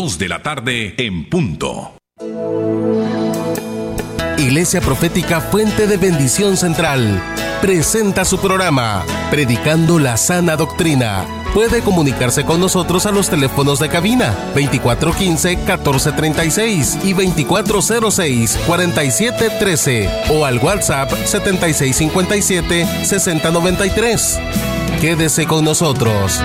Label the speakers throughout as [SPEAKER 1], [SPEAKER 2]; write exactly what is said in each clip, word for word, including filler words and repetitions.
[SPEAKER 1] dos de la tarde en punto.
[SPEAKER 2] Iglesia Profética Fuente de Bendición Central presenta su programa Predicando la Sana Doctrina. Puede comunicarse con nosotros a los teléfonos de cabina veinticuatro quince, catorce treinta y seis y veinticuatro cero seis, cuarenta y siete trece o al WhatsApp setenta y seis cincuenta y siete, sesenta noventa y tres. Quédese con nosotros.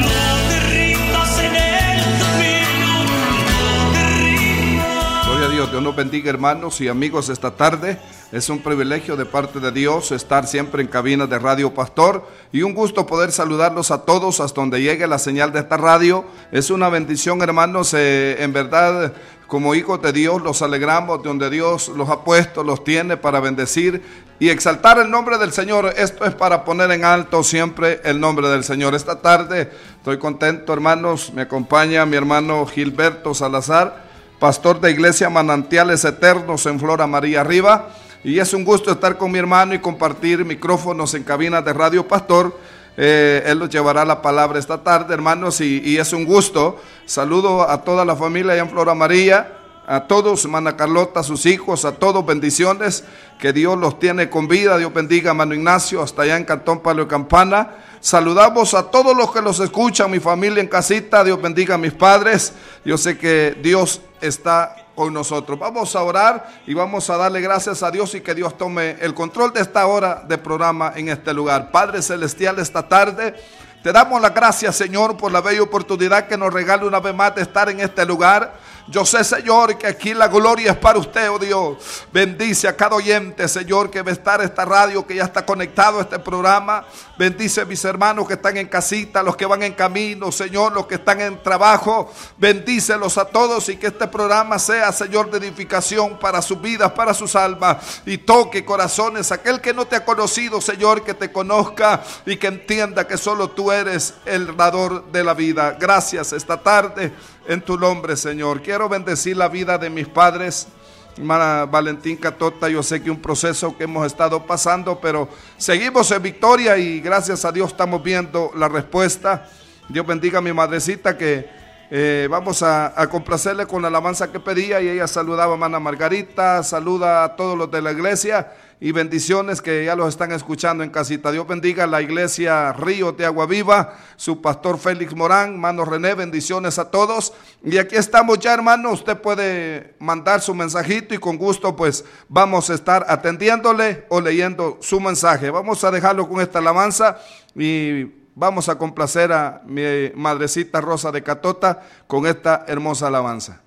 [SPEAKER 3] Dios nos bendiga, hermanos y amigos, esta tarde. Es un privilegio de parte de Dios estar siempre en cabina de Radio Pastor y un gusto poder saludarlos a todos hasta donde llegue la señal de esta radio. Es una bendición, hermanos, eh, en verdad, como hijos de Dios los alegramos de donde Dios los ha puesto, los tiene para bendecir y exaltar el nombre del Señor. Esto es para poner en alto siempre el nombre del Señor. Esta tarde estoy contento, hermanos, me acompaña mi hermano Gilberto Salazar, pastor de Iglesia Manantiales Eternos en Flora María Arriba, y es un gusto estar con mi hermano y compartir micrófonos en cabinas de Radio Pastor. Eh, él nos llevará la palabra esta tarde, hermanos, y, y es un gusto. Saludo a toda la familia allá en Flora María, a todos, hermana Carlota, a sus hijos, a todos, bendiciones, que Dios los tiene con vida. Dios bendiga a hermano Ignacio hasta allá en Cantón Palo de Campana. Saludamos a todos los que los escuchan, mi familia en casita. Dios bendiga a mis padres. Yo sé que Dios está con nosotros. Vamos a orar y vamos a darle gracias a Dios y que Dios tome el control de esta hora de programa en este lugar. Padre Celestial, esta tarde te damos las gracias, Señor, por la bella oportunidad que nos regala una vez más de estar en este lugar. Yo sé, Señor, que aquí la gloria es para usted, oh Dios. Bendice a cada oyente, Señor, que va a estar esta radio, que ya está conectado a este programa. Bendice a mis hermanos que están en casita, los que van en camino, Señor, los que están en trabajo. Bendícelos a todos y que este programa sea, Señor, de edificación para sus vidas, para sus almas. Y toque corazones, aquel que no te ha conocido, Señor, que te conozca y que entienda que solo tú eres el dador de la vida. Gracias esta tarde. En tu nombre, Señor. Quiero bendecir la vida de mis padres, hermana Valentín Catota. Yo sé que un proceso que hemos estado pasando, pero seguimos en victoria y gracias a Dios estamos viendo la respuesta. Dios bendiga a mi madrecita que eh, vamos a, a complacerle con la alabanza que pedía y ella saludaba a hermana Margarita, saluda a todos los de la iglesia y bendiciones que ya los están escuchando en casita. Dios bendiga a la iglesia Río de Agua Viva, su pastor Félix Morán, hermano René, bendiciones a todos. Y aquí estamos ya, hermano, usted puede mandar su mensajito y con gusto pues vamos a estar atendiéndole o leyendo su mensaje. Vamos a dejarlo con esta alabanza y vamos a complacer a mi madrecita Rosa de Catota con esta hermosa alabanza.